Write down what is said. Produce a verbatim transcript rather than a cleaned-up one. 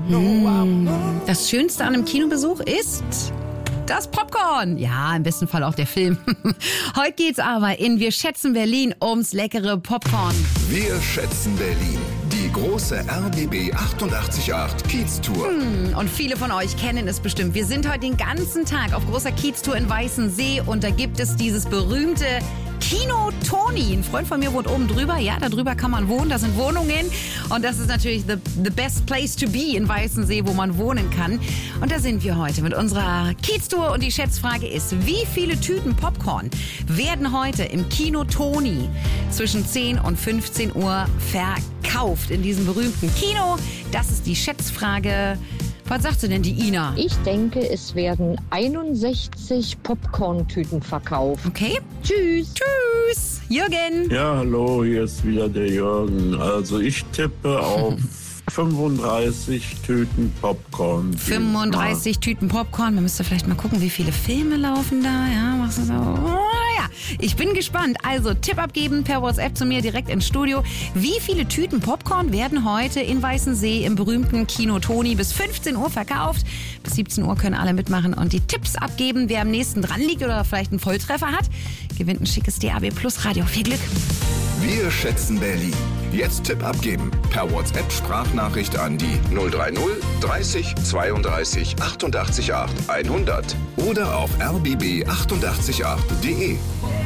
Mmh. Das Schönste an einem Kinobesuch ist das Popcorn. Ja, im besten Fall auch der Film. Heute geht's aber in Wir schätzen Berlin ums leckere Popcorn. Wir schätzen Berlin. Die große R B B achtundachtzig Komma acht Kiez-Tour. Hm, und viele von euch kennen es bestimmt. Wir sind heute den ganzen Tag auf großer Kiez-Tour in Weißensee und da gibt es dieses berühmte Kino Toni. Ein Freund von mir wohnt oben drüber. Ja, da drüber kann man wohnen. Da sind Wohnungen. Und das ist natürlich the, the best place to be in Weißensee, wo man wohnen kann. Und da sind wir heute mit unserer Kiez-Tour. Und die Schätzfrage ist, wie viele Tüten Popcorn werden heute im Kino Toni zwischen zehn und fünfzehn Uhr verkauft in diesem berühmten Kino? Das ist die Schätzfrage. Was sagt sie denn, die Ina? Ich denke, es werden einundsechzig Popcorn-Tüten verkauft. Okay. Tschüss. Tschüss. Jürgen. Ja, hallo, hier ist wieder der Jürgen. Also ich tippe auf fünfunddreißig Tüten Popcorn. fünfunddreißig Tüten Popcorn. Man müsste vielleicht mal gucken, wie viele Filme laufen da. Ja, was ist so? Oh, ja, ich bin gespannt. Also Tipp abgeben per WhatsApp zu mir direkt ins Studio. Wie viele Tüten Popcorn werden heute in Weißensee im berühmten Kino Toni bis fünfzehn Uhr verkauft? Bis siebzehn Uhr können alle mitmachen und die Tipps abgeben. Wer am nächsten dran liegt oder vielleicht einen Volltreffer hat, gewinnt ein schickes D A B Plus Radio. Viel Glück. Wir schätzen Berlin. Jetzt Tipp abgeben. Per WhatsApp-Sprachnachricht an die null drei null dreißig zweiunddreißig achtundachtzig acht hundert oder auf r b b achtundachtzig acht punkt d e.